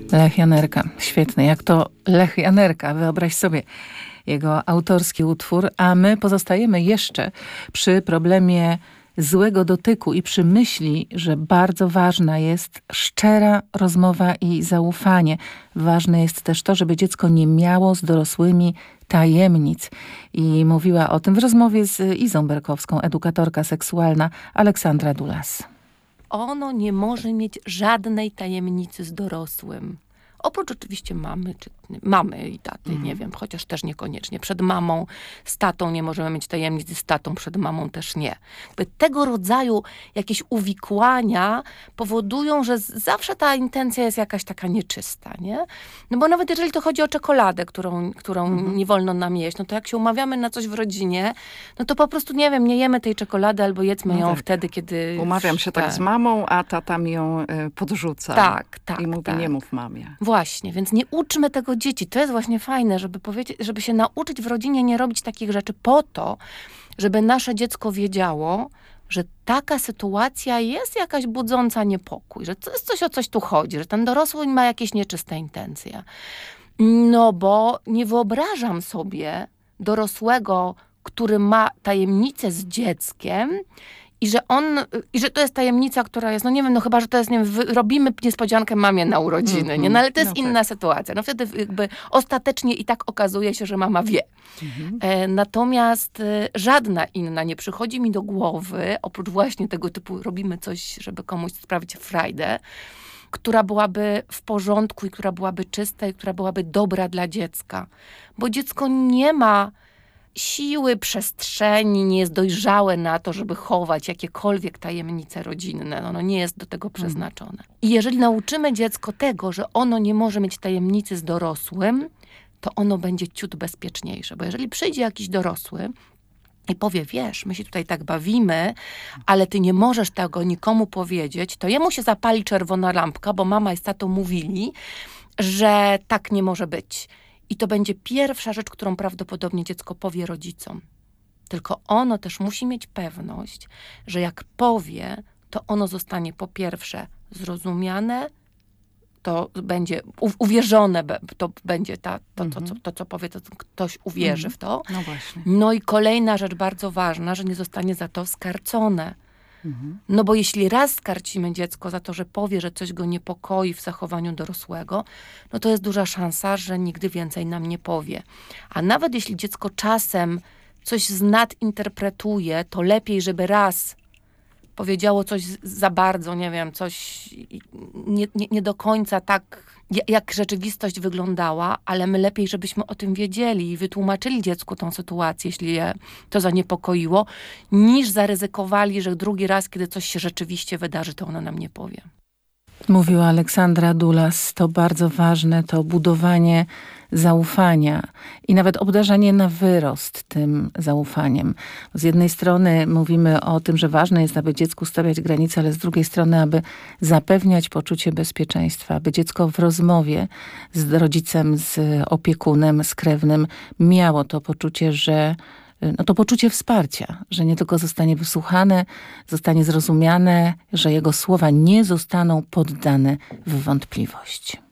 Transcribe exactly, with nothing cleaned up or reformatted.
Lech Janerka. Świetny. Jak to Lech Janerka. Wyobraź sobie jego autorski utwór. A my pozostajemy jeszcze przy problemie złego dotyku i przy myśli, że bardzo ważna jest szczera rozmowa i zaufanie. Ważne jest też to, żeby dziecko nie miało z dorosłymi tajemnic. I mówiła o tym w rozmowie z Izą Berkowską, edukatorka seksualna Aleksandra Dulas. Ono nie może mieć żadnej tajemnicy z dorosłym. Oprócz oczywiście mamy, czy mamy i taty, mhm. nie wiem, chociaż też niekoniecznie. Przed mamą, z tatą nie możemy mieć tajemnic, z tatą przed mamą też nie. Jakby tego rodzaju jakieś uwikłania powodują, że zawsze ta intencja jest jakaś taka nieczysta, nie? No bo nawet jeżeli to chodzi o czekoladę, którą, którą mhm. nie wolno nam jeść, no to jak się umawiamy na coś w rodzinie, no to po prostu, nie wiem, nie jemy tej czekolady albo jedzmy no ją tak. wtedy, kiedy... Umawiam się tak, tak z mamą, a tata mi ją y, podrzuca. Tak, tak. I mówi, tak. nie mów mamie. Właśnie, więc nie uczmy tego dzieci. To jest właśnie fajne, żeby powiedzieć, żeby się nauczyć w rodzinie nie robić takich rzeczy po to, żeby nasze dziecko wiedziało, że taka sytuacja jest jakaś budząca niepokój, że to jest coś, o coś tu chodzi, że ten dorosły ma jakieś nieczyste intencje. No bo nie wyobrażam sobie dorosłego, który ma tajemnicę z dzieckiem, I że on, i że to jest tajemnica, która jest, no nie wiem, no chyba, że to jest, nie wiem, wy, robimy niespodziankę mamie na urodziny, mm-hmm. nie? No ale to jest no inna tak. sytuacja. No wtedy jakby ostatecznie i tak okazuje się, że mama wie. Mm-hmm. E, natomiast e, żadna inna nie przychodzi mi do głowy, oprócz właśnie tego typu robimy coś, żeby komuś sprawić frajdę, która byłaby w porządku i która byłaby czysta i która byłaby dobra dla dziecka. Bo dziecko nie ma siły, przestrzeni, nie jest dojrzałe na to, żeby chować jakiekolwiek tajemnice rodzinne. Ono nie jest do tego przeznaczone. I jeżeli nauczymy dziecko tego, że ono nie może mieć tajemnicy z dorosłym, to ono będzie ciut bezpieczniejsze. Bo jeżeli przyjdzie jakiś dorosły i powie, wiesz, my się tutaj tak bawimy, ale ty nie możesz tego nikomu powiedzieć, to jemu się zapali czerwona lampka, bo mama i tato mówili, że tak nie może być. I to będzie pierwsza rzecz, którą prawdopodobnie dziecko powie rodzicom. Tylko ono też musi mieć pewność, że jak powie, to ono zostanie po pierwsze zrozumiane, to będzie u- uwierzone, to będzie ta, to, to, to, to, co powie, to ktoś uwierzy mm-hmm. w to. No właśnie. No i kolejna rzecz bardzo ważna, że nie zostanie za to skarcone. Mhm. No bo jeśli raz skarcimy dziecko za to, że powie, że coś go niepokoi w zachowaniu dorosłego, no to jest duża szansa, że nigdy więcej nam nie powie. A nawet jeśli dziecko czasem coś znadinterpretuje, to lepiej, żeby raz powiedziało coś za bardzo, nie wiem, coś nie, nie, nie do końca tak, jak rzeczywistość wyglądała, ale my lepiej, żebyśmy o tym wiedzieli i wytłumaczyli dziecku tą sytuację, jeśli je to zaniepokoiło, niż zaryzykowali, że drugi raz, kiedy coś się rzeczywiście wydarzy, to ono nam nie powie. Mówiła Aleksandra Dulas, to bardzo ważne, to budowanie zaufania i nawet obdarzanie na wyrost tym zaufaniem. Z jednej strony mówimy o tym, że ważne jest, aby dziecku stawiać granice, ale z drugiej strony, aby zapewniać poczucie bezpieczeństwa, aby dziecko w rozmowie z rodzicem, z opiekunem, z krewnym miało to poczucie, że no to poczucie wsparcia, że nie tylko zostanie wysłuchane, zostanie zrozumiane, że jego słowa nie zostaną poddane w wątpliwość.